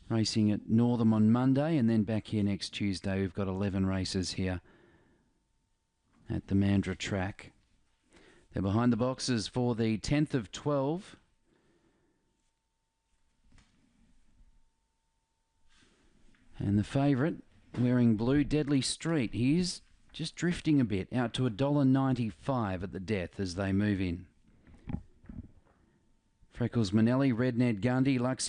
racing at Northam on Monday, and then back here next Tuesday. We've got 11 races here at the Mandurah track. They're behind the boxes for the 10th of 12. And the favourite, wearing blue, Deadly Street. He's just drifting a bit, out to $1.95 at the death as they move in. Freckles Manelli, Red Ned Gundy, Lux